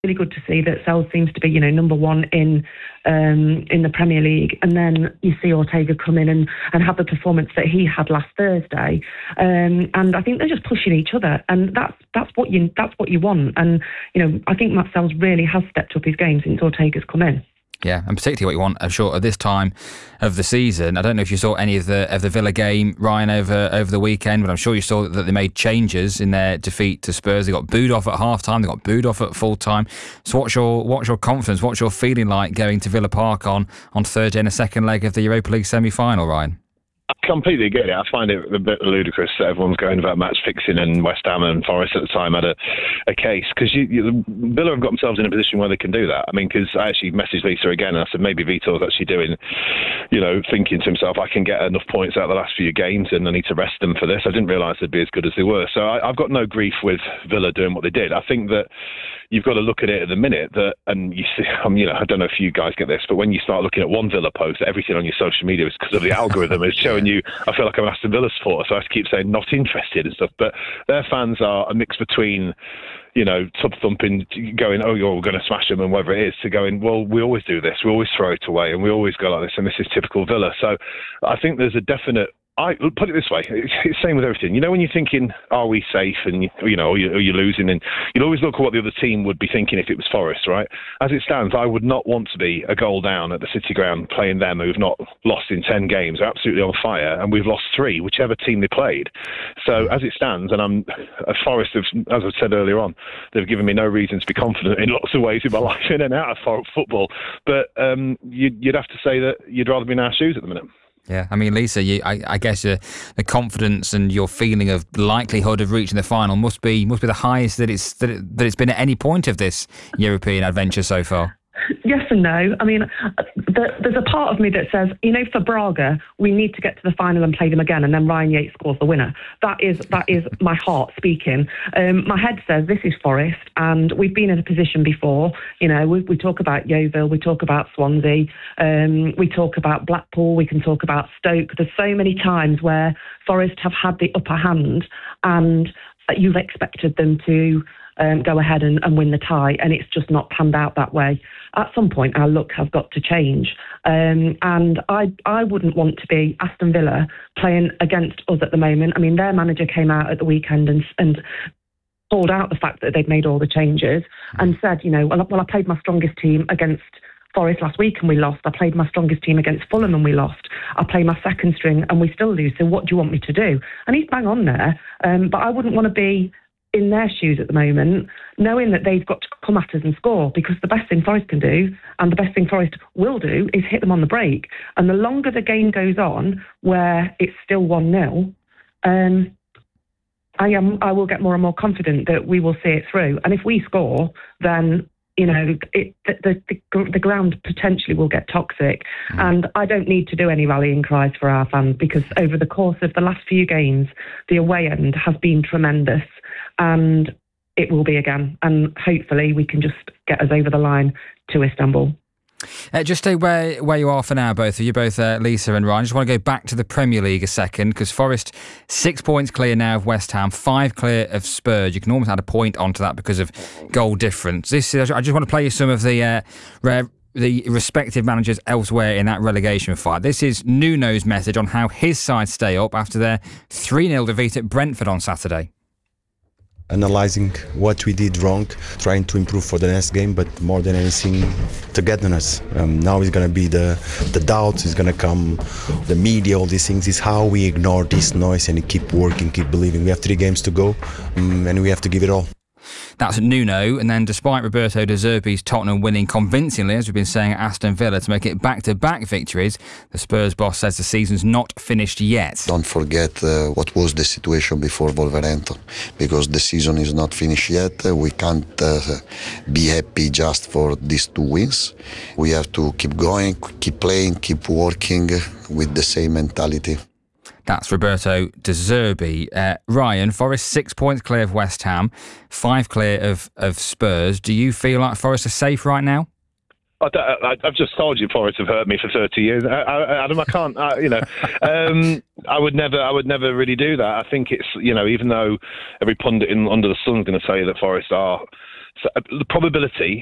really good to see that Sells seems to be, number one in the Premier League, and then you see Ortega come in and have the performance that he had last Thursday, and I think they're just pushing each other, and that's what you want. And I think Matt Sells really has stepped up his game since Ortega's come in. Yeah, and particularly what you want, I'm sure, at this time of the season. I don't know if you saw any of the Villa game, Ryan, over the weekend, but I'm sure you saw that they made changes in their defeat to Spurs. They got booed off at half-time, they got booed off at full-time. So what's your confidence, what's your feeling like going to Villa Park on Thursday in the second leg of the Europa League semi-final, Ryan? I completely get it. I find it a bit ludicrous that everyone's going about match fixing, and West Ham and Forest at the time had a case, because Villa have got themselves in a position where they can do that. I mean, because I actually messaged Lisa again and I said maybe Vitor's actually doing, thinking to himself, I can get enough points out of the last few games and I need to rest them for this. I didn't realise they'd be as good as they were. So I've got no grief with Villa doing what they did. I think that you've got to look at it at the minute and you see, I don't know if you guys get this, but when you start looking at one Villa post, everything on your social media is because of the algorithm is showing you. I feel like I'm Aston Villa supporter, so I have to keep saying not interested and stuff. But their fans are a mix between, tub thumping, going, oh, you're going to smash them and whatever it is, to going, well, we always do this, we always throw it away, and we always go like this, and this is typical Villa. So I think there's a definite. I put it this way: it's the same with everything. When you're thinking, "Are we safe?" and or you're losing, and you'd always look at what the other team would be thinking if it was Forest, right? As it stands, I would not want to be a goal down at the City Ground playing them, who've not lost in 10 games, they're absolutely on fire, and we've lost 3, whichever team they played. So as it stands, and I'm a Forest, as I said earlier on, they've given me no reason to be confident in lots of ways in my life, in and out of football. But you'd have to say that you'd rather be in our shoes at the minute. Yeah, I mean, Lisa, I guess the confidence and your feeling of likelihood of reaching the final must be the highest that it's been at any point of this European adventure so far. Yes and no. I mean, there's a part of me that says, for Braga, we need to get to the final and play them again, and then Ryan Yates scores the winner. That is my heart speaking. My head says this is Forest, and we've been in a position before. We talk about Yeovil, we talk about Swansea, we talk about Blackpool, we can talk about Stoke. There's so many times where Forest have had the upper hand, and you've expected them to go ahead and win the tie, and it's just not panned out that way. At some point, our luck has got to change, and I wouldn't want to be Aston Villa playing against us at the moment. I mean, their manager came out at the weekend and called out the fact that they'd made all the changes and said, I played my strongest team against Forest last week and we lost. I played my strongest team against Fulham and we lost. I play my second string and we still lose. So what do you want me to do? And he's bang on there, but I wouldn't want to be in their shoes at the moment, knowing that they've got to come at us and score, because the best thing Forest can do, and the best thing Forest will do, is hit them on the break. And the longer the game goes on, where it's still 1-0, I will get more and more confident that we will see it through. And if we score, then the ground potentially will get toxic. And I don't need to do any rallying cries for our fans, because over the course of the last few games, the away end has been tremendous. And it will be again. And hopefully we can just get us over the line to Istanbul. Just stay where you are for now, both of you, Lisa and Ryan. I just want to go back to the Premier League a second, because Forest 6 points clear now of West Ham, 5 clear of Spurs. You can almost add a point onto that because of goal difference. I just want to play you some of the respective managers elsewhere in that relegation fight. This is Nuno's message on how his side stay up after their 3-0 defeat at Brentford on Saturday. Analysing what we did wrong, trying to improve for the next game, but more than anything, togetherness. Now it's going to be the doubts, it's going to come the media, all these things. Is how we ignore this noise and keep working, keep believing. We have 3 games to go, and we have to give it all. That's Nuno. And then despite Roberto De Zerbi's Tottenham winning convincingly, as we've been saying, at Aston Villa to make it back-to-back victories, the Spurs boss says the season's not finished yet. Don't forget what was the situation before Wolverhampton, because the season is not finished yet. We can't be happy just for these 2 wins. We have to keep going, keep playing, keep working with the same mentality. That's Roberto De Zerbi. Ryan, Forest 6 points clear of West Ham, 5 clear of Spurs. Do you feel like Forest are safe right now? I've just told you Forest have hurt me for 30 years. Adam, I can't, I would never really do that. I think it's, even though every pundit under the sun is going to say that Forest are So the probability